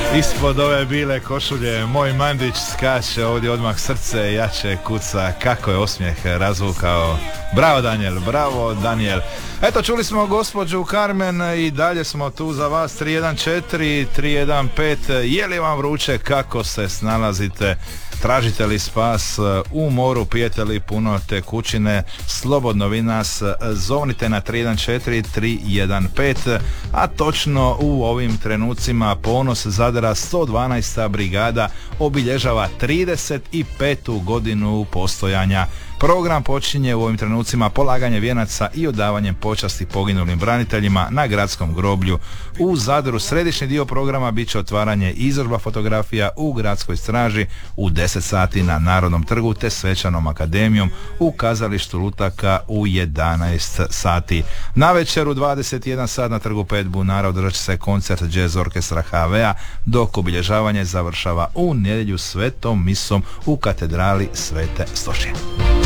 Ispod ove bile košulje moj Mandić skače, ovdje odmah srce jače kuca, kako je osmijeh razvukao. Bravo Daniel, bravo Daniel. Eto, čuli smo gospođu Carmen i dalje smo tu za vas. 314 315. Je li vam vruće, kako se snalazite? Tražite li spas u moru, pijete li puno tekućine? Slobodno vi nas zovnite na 314 315. A točno u ovim trenucima Ponos Zadra 112. brigada obilježava 35. godinu postojanja. Program počinje u ovim trenucima polaganje vijenaca i odavanjem počasti poginulim braniteljima na gradskom groblju u Zadru. Središnji dio programa bit će otvaranje izložba fotografija u gradskoj straži u 10 sati na Narodnom trgu te svečanom akademijom u kazalištu Lutaka u 11 sati. Na večer u 21 sat na trgu 5 bunara održat će se koncert Jazz orkestra HV-a, dok obilježavanje završava u nedjelju svetom misom u katedrali Svete Stošije.